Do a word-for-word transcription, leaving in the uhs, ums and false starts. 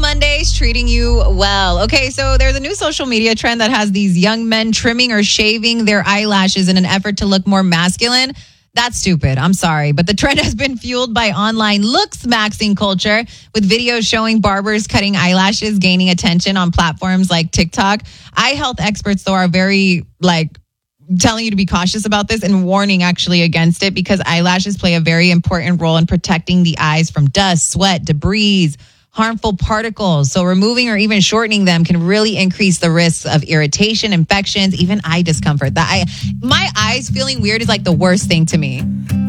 Mondays treating you well. Okay, so there's a new social media trend that has these young men trimming or shaving their eyelashes in an effort to look more masculine. That's stupid. I'm sorry. But the trend has been fueled by online looks maxing culture, with videos showing barbers cutting eyelashes gaining attention on platforms like TikTok. Eye health experts, though, are very, like, telling you to be cautious about this and warning actually against it, because eyelashes play a very important role in protecting the eyes from dust, sweat, debris, harmful particles. So removing or even shortening them can really increase the risks of irritation, infections, even eye discomfort. The eye, my eyes feeling weird is like the worst thing to me.